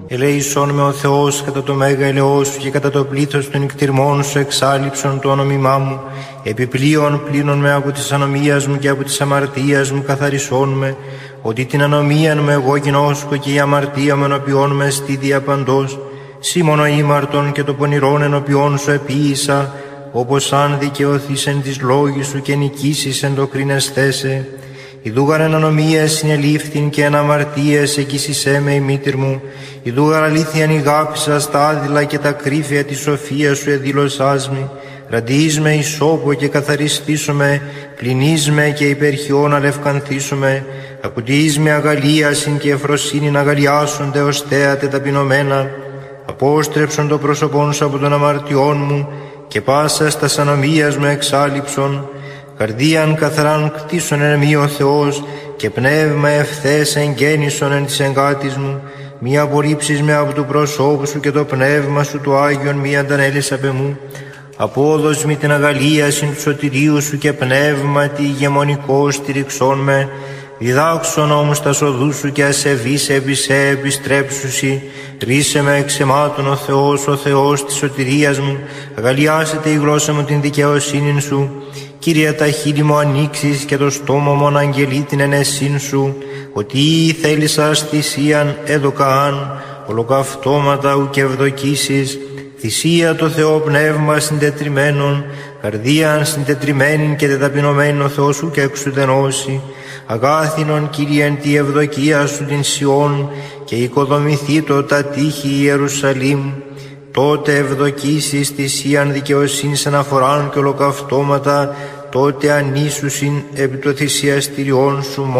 Ελέησόν με ο Θεός κατά το μέγα ελεός σου και κατά το πλήθος των νικτυρμών σου εξάλληψον το όνομά μου. Επιπλέον πλύνον με από της ανομίας μου και από της αμαρτίας μου καθαρισόν με, ότι την ανομίαν με εγώ γινώσκω και η αμαρτία μου ενωπιών με στη διαπαντός. Σήμωνο ήμαρτον και το πονηρόν ενωπιών σου επίησα, όπως αν δικαιωθείς εν της λόγης σου και νικήσεις εν το κρίνεσθέσαι. Ιδούγαρ εν ανομίας συνελήφθην και εν αμαρτίες εκείσισέ με η μήτηρ μου. Ιδούγαρ αλήθειαν ηγάπησα στα άδειλα και τα κρύφια της σοφίας σου εδήλωσάς μη. Ραντείς με ισόπο και καθαριστήσω με, πλυνείς με και υπερχιών αλευκανθήσω με. Ακουτείς με αγαλίασιν και ευφροσύνην αγαλιάσονται ως θέατε ταπεινωμένα. Απόστρεψον το πρόσωπόν σου από των αμαρτιών μου και πάσα στα ανομίας μου εξάλληψον. Καρδίαν καθαράν κτίσον εν μη ο Θεός και πνεύμα ευθές εγγέννησον εν της εγκάτης μου. Μη απορρίψεις με από του προσώπου σου και το πνεύμα σου του Άγιον μη αντανέλεις απ' εμού. Απόδος μη την αγαλίασιν του σωτηρίου σου και πνεύματι ηγεμονικό στηριξών με. Διδάξον όμως τα σοδού σου και ασεβείς επί σε επιστρέψουσι. Ρίσε με εξαιμάτων ο Θεός της σωτηρίας μου. Αγαλιάσετε η γλώσσα μου την δικαιοσύνην σου. Κύριε, τα χείλη μου ανοίξεις και το στόμα μου αναγγελεί την ενεσύν σου. Ότι θέλησας θυσίαν έδωκαάν, ολοκαυτώματα ουκ ευδοκίσεις. Θυσία το Θεό πνεύμα συντετριμένον, καρδίαν συντετριμένην και τεταπεινωμένην ο Θεός σου και εξουδενώσει. Αγάθινον Κύριε εν τη ευδοκία σου την Σιών και οικοδομηθήτω τα τείχη Ιερουσαλήμ. Τότε ευδοκίσεις θυσίαν δικαιοσύνης αναφοράν και ολοκαυτώματα, τότε ανήσουσιν επί το θυσιαστηριών σου